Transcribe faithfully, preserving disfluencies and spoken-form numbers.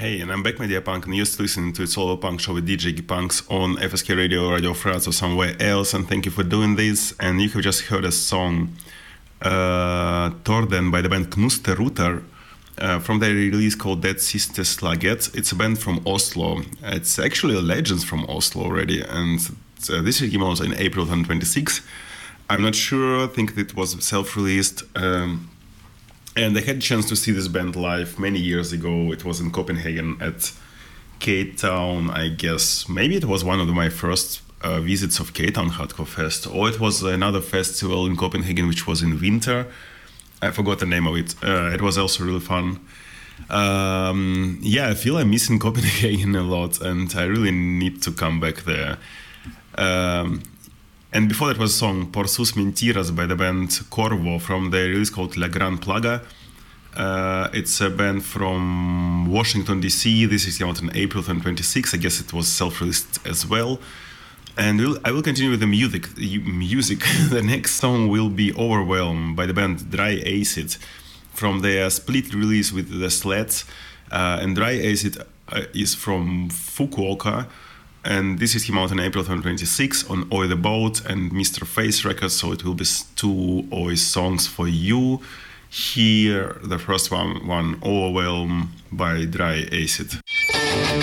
Hey, and I'm back, my dear punk, and you're still listening to It's All About Punk show with D J Punks on F S K Radio, Radio Fraz, or somewhere else, and thank you for doing this. And you have just heard a song, uh, Torden, by the band Knusterruter, uh, from their release called Dead Sister Slaget. It's a band from Oslo. It's actually a legends from Oslo already, and uh, this came out in April twenty twenty-six. I'm not sure, I think it was self-released. Um, And I had a chance to see this band live many years ago. It was in Copenhagen at K-Town, I guess. Maybe it was one of my first uh, visits of K-Town Hardcore Fest, or it was another festival in Copenhagen which was in winter. I forgot the name of it. Uh, it was also really fun. Um, yeah, I feel I'm missing Copenhagen a lot, and I really need to come back there. Um, And before that was a song Por sus mentiras by the band Corvo from the release called La Gran Plaga. Uh, it's a band from Washington, D C. This is out in April twenty twenty-six. I guess it was self-released as well. And we'll, I will continue with the music. music. The next song will be Overwhelm by the band Dry Acid from their split release with the Sleds. Uh, and Dry Acid uh, is from Fukuoka. And this is came out in April twenty twenty-six on Oi the Boat and Mister Face Records, so it will be two Oi songs for you. Here, the first one, one Overwhelm by Dry Acid.